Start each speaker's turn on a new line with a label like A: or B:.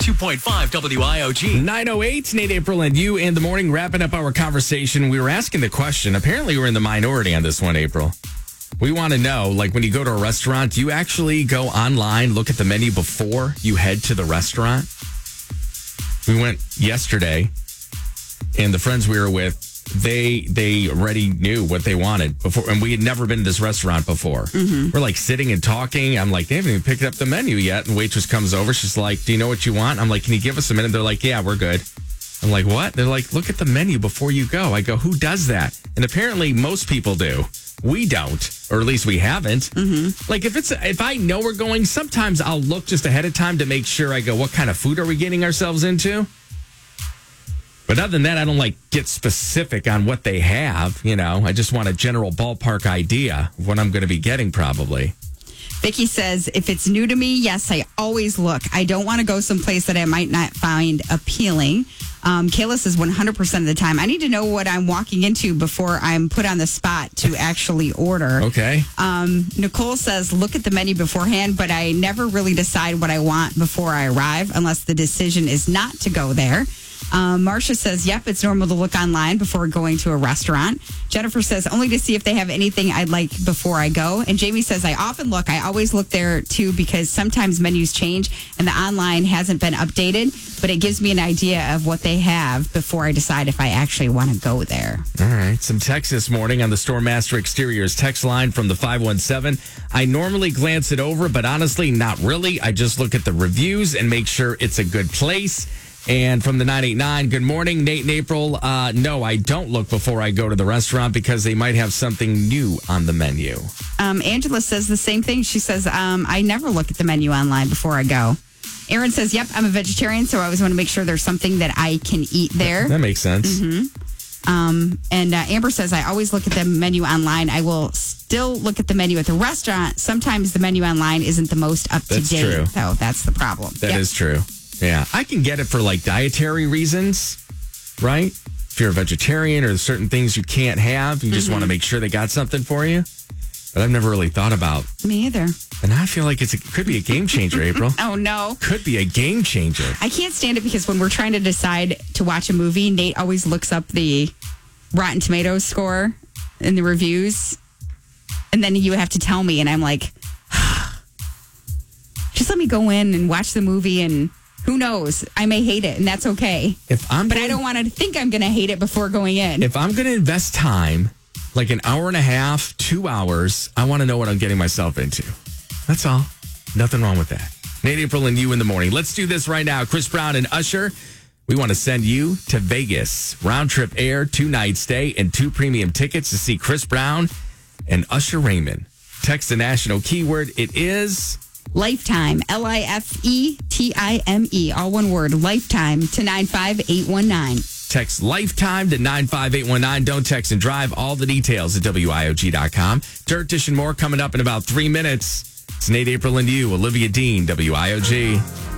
A: 102.5 WIOG.
B: 908, Nate, April, and you in the morning, wrapping up our conversation. We were asking the question. Apparently, we're in the minority on this one, April. We want to know, like, when you go to a restaurant, do you actually go online, look at the menu before you head to the restaurant? We went yesterday, and the friends we were with, they already knew what they wanted before, and we had never been to this restaurant before. We're like sitting and talking. I'm like, they haven't even picked up the menu yet. And waitress comes over. She's like, do you know what you want? I'm like, can you give us a minute? They're like, yeah, we're good. I'm like, what? They're like, look at the menu before you go. I go, who does that? And apparently most people do. We don't, or at least we haven't. Like if I know we're going, sometimes I'll look just ahead of time to make sure. I go, what kind of food are we getting ourselves into? But other than that, I don't get specific on what they have. I just want a general ballpark idea of what I'm going to be getting probably.
C: Vicky says, if it's new to me, yes, I always look. I don't want to go someplace that I might not find appealing. Kayla says 100% of the time. I need to know what I'm walking into before I'm put on the spot to actually order.
B: Okay.
C: Nicole says, look at the menu beforehand, but I never really decide what I want before I arrive unless the decision is not to go there. Marcia says, yep, it's normal to look online before going to a restaurant. Jennifer says, only to see if they have anything I'd like before I go. And Jamie says, I often look. I always look there, too, because sometimes menus change and the online hasn't been updated, but it gives me an idea of what they have before I decide if I actually want to go there.
B: All right. Some text this morning on the Storemaster Exteriors text line from the 517. I normally glance it over, but honestly, not really. I just look at the reviews and make sure it's a good place. And from the 989, good morning, Nate and April. No, I don't look before I go to the restaurant because they might have something new on the menu.
C: Angela says the same thing. She says, I never look at the menu online before I go. Aaron says, yep, I'm a vegetarian, so I always want to make sure there's something that I can eat there.
B: That makes sense.
C: And Amber says, I always look at the menu online. I will still look at the menu at the restaurant. Sometimes the menu online isn't the most up to date.
B: That's true.
C: So that's the problem.
B: That is true. Yeah, I can get it for dietary reasons, right? If you're a vegetarian or there's certain things you can't have, you just want to make sure they got something for you. But I've never really thought about.
C: Me either.
B: And I feel like it could be a game changer, April.
C: Oh, no.
B: Could be a game changer.
C: I can't stand it because when we're trying to decide to watch a movie, Nate always looks up the Rotten Tomatoes score in the reviews. And then you have to tell me, and I'm like, just let me go in and watch the movie and... Who knows? I may hate it, and that's okay. But I don't want to think I'm going to hate it before going in.
B: If I'm going to invest time, like an hour and a half, 2 hours, I want to know what I'm getting myself into. That's all. Nothing wrong with that. Nate, April, and you in the morning. Let's do this right now. Chris Brown and Usher, we want to send you to Vegas. Round trip air, 2-night stay, and 2 premium tickets to see Chris Brown and Usher Raymond. Text the national keyword. It is...
C: Lifetime, LIFETIME, all one word, Lifetime to 95819.
B: Text Lifetime to 95819. Don't text and drive. All the details at WIOG.com. Dirt Dish and more coming up in about 3 minutes. It's Nate, April, and you, Olivia Dean, WIOG.